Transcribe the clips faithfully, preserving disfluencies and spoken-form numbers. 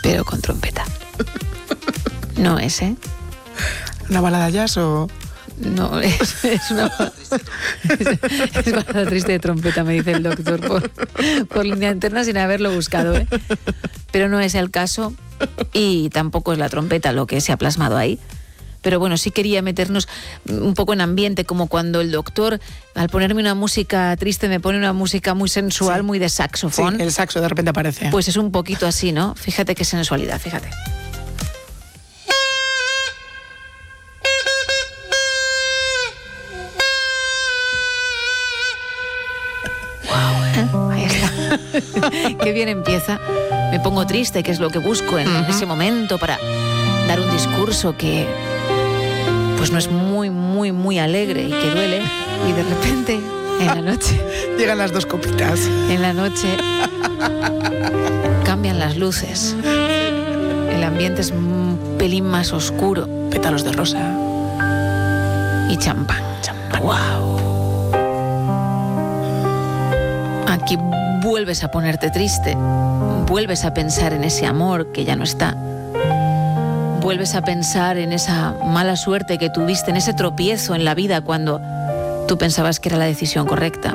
pero con trompeta. No es, ¿eh? ¿Una balada jazz o...? No, es, es una es, es balada triste de trompeta, me dice el doctor, por, por línea interna sin haberlo buscado, ¿eh? Pero no es el caso y tampoco es la trompeta lo que se ha plasmado ahí. Pero bueno, sí quería meternos un poco en ambiente, como cuando el doctor, al ponerme una música triste, me pone una música muy sensual, sí. muy de saxofón. Sí, el saxo de repente aparece. Pues es un poquito así, ¿no? Fíjate qué sensualidad, fíjate. Wow, ahí está. Qué bien empieza. Me pongo triste, que es lo que busco en uh-huh. ese momento para dar un discurso que pues no es muy, muy, muy alegre y que duele. Y de repente, en la noche... Llegan las dos copitas. En la noche cambian las luces. El ambiente es un pelín más oscuro. Pétalos de rosa. Y champán. Champán. Wow. Aquí vuelves a ponerte triste. Vuelves a pensar en ese amor que ya no está. Vuelves a pensar en esa mala suerte que tuviste, en ese tropiezo en la vida cuando tú pensabas que era la decisión correcta.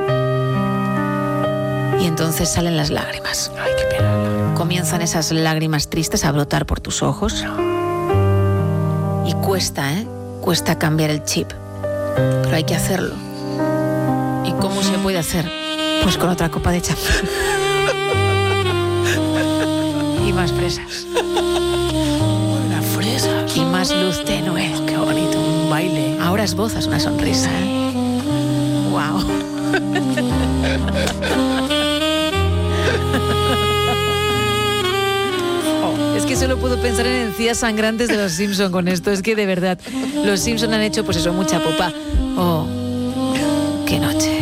Y entonces salen las lágrimas. Ay, qué pena. Comienzan esas lágrimas tristes a brotar por tus ojos. Y cuesta, ¿eh? Cuesta cambiar el chip. Pero hay que hacerlo. ¿Y cómo se puede hacer? Pues con otra copa de champán. Y más fresas. Y más luz tenue. Oh, qué bonito, un baile. Ahora esbozas una sonrisa, ¿eh? Wow. Oh, es que solo puedo pensar en encías sangrantes de los Simpson con esto. Es que de verdad, los Simpson han hecho pues eso, mucha popa. Oh, qué noche.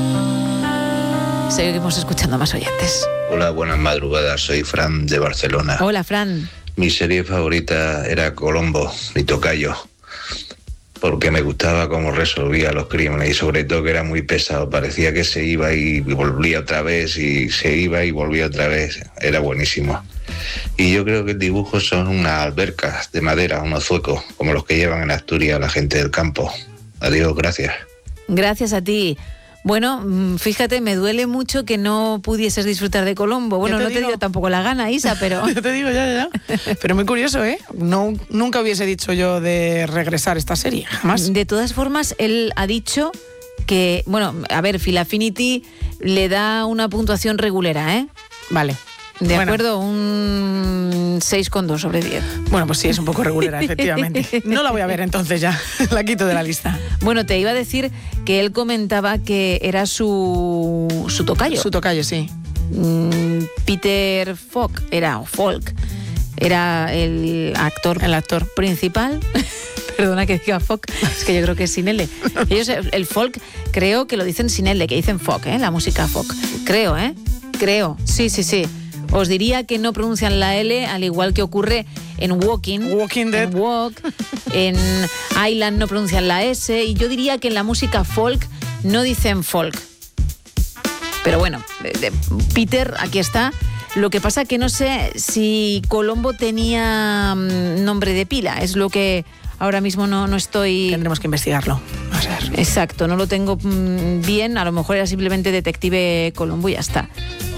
Seguimos escuchando más oyentes. Hola, buenas madrugadas. Soy Fran de Barcelona. Hola, Fran. Mi serie favorita era Colombo, mi tocayo, porque me gustaba cómo resolvía los crímenes y sobre todo que era muy pesado. Parecía que se iba y volvía otra vez y se iba y volvía otra vez. Era buenísimo. Y yo creo que el dibujo son unas albercas de madera, unos zuecos, como los que llevan en Asturias la gente del campo. Adiós, gracias. Gracias a ti. Bueno, fíjate, me duele mucho que no pudieses disfrutar de Colombo. Bueno, te no digo. Te dio tampoco la gana, Isa, pero... Yo te digo, ya, ya, ya. Pero muy curioso, ¿eh? No, nunca hubiese dicho yo de regresar esta serie, jamás. De todas formas, él ha dicho que... Bueno, a ver, Phil Affinity le da una puntuación regulera, ¿eh? Vale. De bueno. acuerdo, un seis coma dos sobre diez. Bueno, pues sí, es un poco regular, efectivamente. No la voy a ver entonces ya, la quito de la lista. Bueno, te iba a decir que él comentaba que era su, su tocayo. Su tocayo, sí. Mm, Peter Falk, era, o Falk, era el actor, el actor principal. Perdona que diga Falk, es que yo creo que es sin L. Ellos, el folk, creo que lo dicen sin L, que dicen folk, ¿eh? La música folk. Creo, ¿eh? Creo, sí, sí, sí. Os diría que no pronuncian la L, al igual que ocurre en Walking. Walking Dead. En Walk. En Island no pronuncian la S. Y yo diría que en la música folk no dicen folk. Pero bueno, de, de Peter, aquí está. Lo que pasa que no sé si Colombo tenía um, nombre de pila. Es lo que ahora mismo no, no estoy... Tendremos que investigarlo. A ver. Exacto, no lo tengo um, bien. A lo mejor era simplemente Detective Colombo y ya está.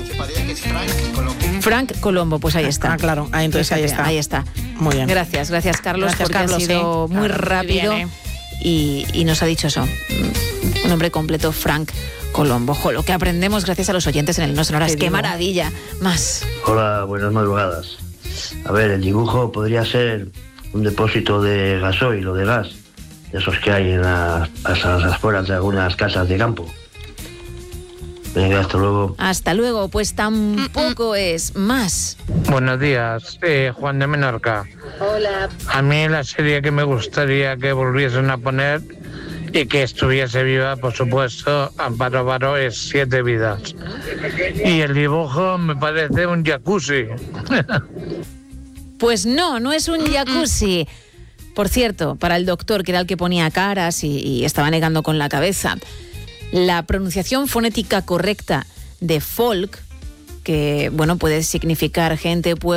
Frank Colombo, pues ahí está. Ah, claro, ahí, entonces ahí está. Ahí está. Muy bien. Gracias, gracias Carlos, gracias, porque Carlos, ha sido sí. muy claro, rápido muy bien, ¿eh? y, y nos ha dicho eso. Un nombre completo, Frank Colombo. Jo, lo que aprendemos gracias a los oyentes en el No Sonoras. ¡Qué maravilla! Más. Hola, buenas madrugadas. A ver, el dibujo podría ser un depósito de gasoil o de gas, de esos que hay en las, a las afueras de algunas casas de campo. Venga, hasta luego. Hasta luego, pues tampoco es más. Buenos días, eh, Juan de Menorca. Hola. A mí la serie que me gustaría que volviesen a poner y que estuviese viva, por supuesto, Amparo Baró, es Siete Vidas. Y el dibujo me parece un jacuzzi. Pues no, no es un jacuzzi. Por cierto, para el doctor, que era el que ponía caras y, y estaba negando con la cabeza, la pronunciación fonética correcta de folk, que bueno, puede significar gente, pueblo,